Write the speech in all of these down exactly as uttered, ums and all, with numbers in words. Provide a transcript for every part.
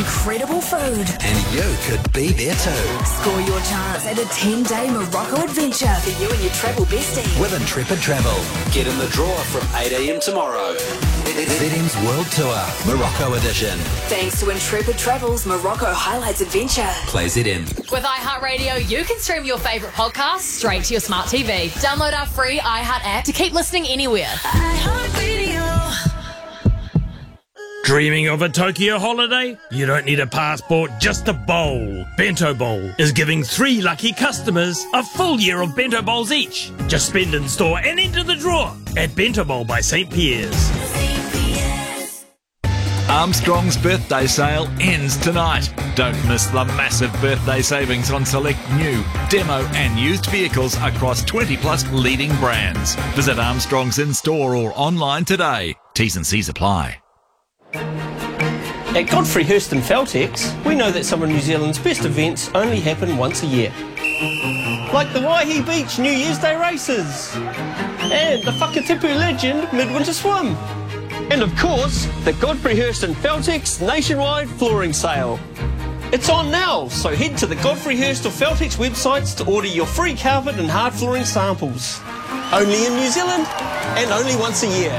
incredible food. And you could be there too. Score your chance at a ten-day Morocco adventure for you and your travel bestie. With Intrepid Travel. Get in the draw from eight a.m. tomorrow. Z M's World Tour, Morocco Edition. Thanks to Intrepid Travel's Morocco Highlights Adventure. Play Z M. With iHeartRadio, you can stream your favourite podcasts straight to your smart T V. Download our free iHeart app to keep listening anywhere. iHeartRadio. Dreaming of a Tokyo holiday? You don't need a passport, just a bowl. Bento Bowl is giving three lucky customers a full year of Bento Bowls each. Just spend in store and enter the draw at Bento Bowl by Saint Pierre's. Armstrong's birthday sale ends tonight. Don't miss the massive birthday savings on select new, demo and used vehicles across twenty plus leading brands. Visit Armstrong's in-store or online today. T's and C's apply. At Godfrey Hirst and Feltex, we know that some of New Zealand's best events only happen once a year. Like the Waihi Beach New Year's Day races, and the Whakatipu Legend Midwinter Swim. And of course, the Godfrey Hirst and Feltex nationwide flooring sale. It's on now, so head to the Godfrey Hirst or Feltex websites to order your free carpet and hard flooring samples. Only in New Zealand, and only once a year.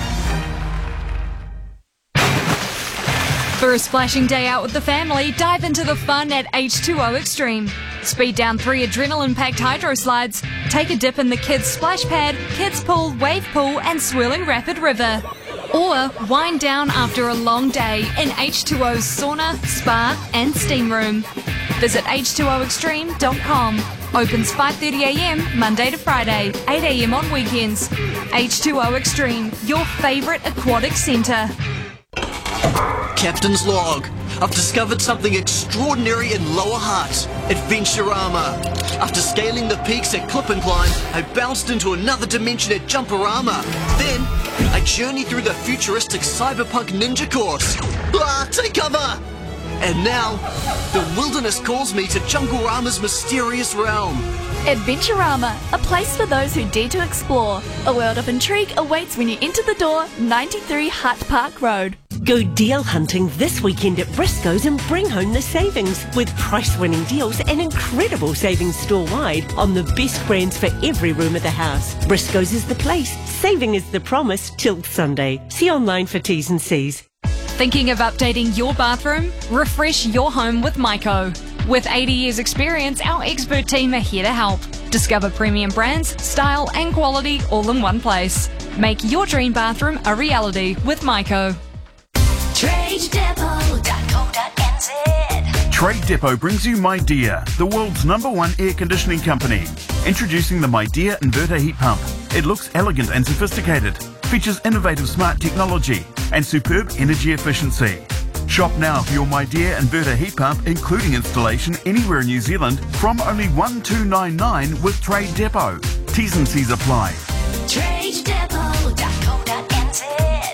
For a splashing day out with the family, dive into the fun at H two O Extreme. Speed down three adrenaline-packed hydro slides, take a dip in the kids' splash pad, kids' pool, wave pool and swirling rapid river. Or wind down after a long day in H two O's sauna, spa and steam room. Visit H two O extreme dot com. Opens five thirty a m Monday to Friday, eight a m on weekends. H two O Extreme, your favourite aquatic centre. Captain's log. I've discovered something extraordinary in Lower Hutt. Adventurama. After scaling the peaks at Clip and Climb, I bounced into another dimension at Jumperama. Then, I journeyed through the futuristic cyberpunk ninja course. Ah, take cover! And now, the wilderness calls me to Junglerama's mysterious realm. Adventurama, a place for those who dare to explore. A world of intrigue awaits when you enter the door, ninety-three Hutt Park Road. Go deal hunting this weekend at Briscoe's and bring home the savings with price-winning deals and incredible savings store-wide on the best brands for every room of the house. Briscoe's is the place. Saving is the promise till Sunday. See online for T's and C's. Thinking of updating your bathroom? Refresh your home with Myco. With eighty years experience, our expert team are here to help. Discover premium brands, style and quality all in one place. Make your dream bathroom a reality with Myco. trade depot dot co dot n z. Trade Depot brings you MyDear, the world's number one air conditioning company. Introducing the MyDear inverter heat pump. It looks elegant and sophisticated, features innovative smart technology and superb energy efficiency. Shop now for your MyDear inverter heat pump, including installation anywhere in New Zealand, from only one two nine nine with Trade Depot. T's and C's apply. trade depot dot co dot n z.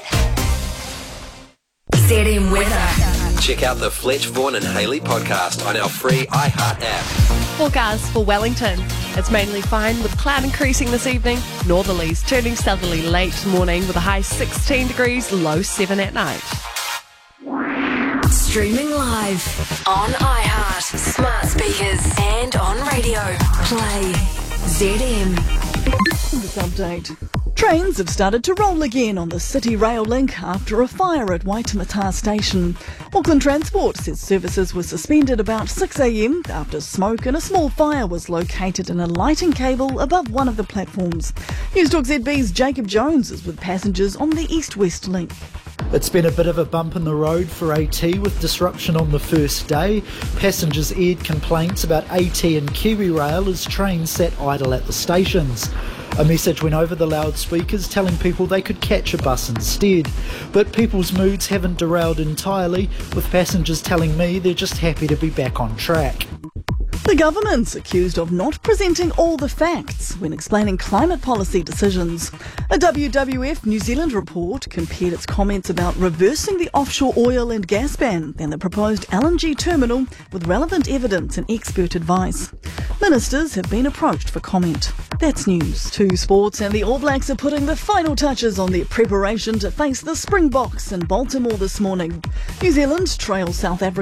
Z M Weather. Check out the Fletch, Vaughan and Haley podcast on our free iHeart app. Forecast for Wellington. It's mainly fine with cloud increasing this evening. Northerlies turning southerly late morning with a high sixteen degrees, low seven at night. Streaming live on iHeart, smart speakers and on radio. Play Z M. This update. Trains have started to roll again on the City Rail link after a fire at Waitemata Station. Auckland Transport says services were suspended about six a m after smoke and a small fire was located in a lighting cable above one of the platforms. Newstalk Z B's Jacob Jones is with passengers on the East-West link. It's been a bit of a bump in the road for A T with disruption on the first day. Passengers aired complaints about A T and KiwiRail as trains sat idle at the stations. A message went over the loudspeakers telling people they could catch a bus instead. But people's moods haven't derailed entirely, with passengers telling me they're just happy to be back on track. The government's accused of not presenting all the facts when explaining climate policy decisions. A W W F New Zealand report compared its comments about reversing the offshore oil and gas ban and the proposed L N G terminal with relevant evidence and expert advice. Ministers have been approached for comment. That's news. To sports, and the All Blacks are putting the final touches on their preparation to face the Springboks in Baltimore this morning. New Zealand trails South Africa